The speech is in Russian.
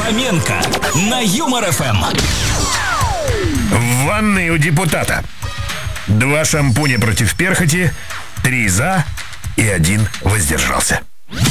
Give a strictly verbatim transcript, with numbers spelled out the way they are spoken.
Фоменко на Юмор эф эм. В ванной у депутата два шампуня против перхоти, три за и один воздержался.